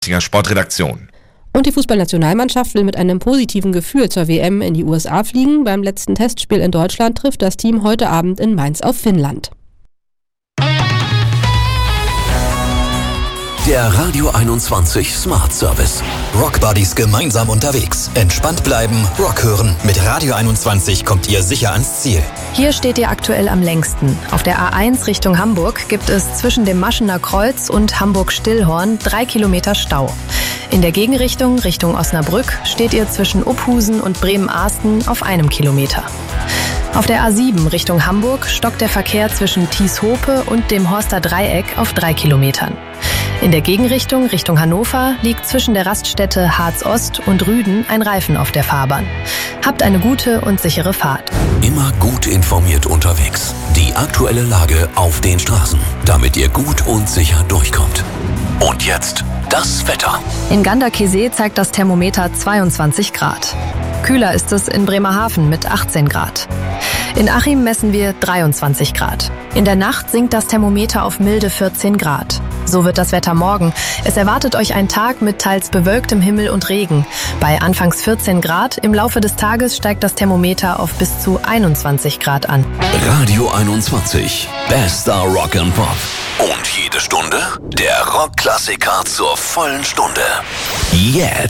Sportredaktion. Und die Fußballnationalmannschaft will mit einem positiven Gefühl zur WM in die USA fliegen. Beim letzten Testspiel in Deutschland trifft das Team heute Abend in Mainz auf Finnland. Der Radio 21 Smart Service. Rock Buddies gemeinsam unterwegs. Entspannt bleiben, Rock hören. Mit Radio 21 kommt ihr sicher ans Ziel. Hier steht ihr aktuell am längsten. Auf der A1 Richtung Hamburg gibt es zwischen dem Maschener Kreuz und Hamburg-Stillhorn 3 Kilometer Stau. In der Gegenrichtung Richtung Osnabrück steht ihr zwischen Uphusen und Bremen-Ahsten auf 1 Kilometer. Auf der A7 Richtung Hamburg stockt der Verkehr zwischen Thieshope und dem Horster Dreieck auf 3 Kilometern. In der Gegenrichtung Richtung Hannover liegt zwischen der Raststätte Harz-Ost und Rüden ein Reifen auf der Fahrbahn. Habt eine gute und sichere Fahrt. Immer gut informiert unterwegs. Die aktuelle Lage auf den Straßen, damit ihr gut und sicher durchkommt. Und jetzt das Wetter. In Ganderkesee zeigt das Thermometer 22 Grad. Kühler ist es in Bremerhaven mit 18 Grad. In Achim messen wir 23 Grad. In der Nacht sinkt das Thermometer auf milde 14 Grad. So wird das Wetter morgen. Es erwartet euch ein Tag mit teils bewölktem Himmel und Regen. Bei anfangs 14 Grad, im Laufe des Tages steigt das Thermometer auf bis zu 21 Grad an. Radio 21, bester Rock and Pop. Und jede Stunde der Rockklassiker zur vollen Stunde. Jetzt.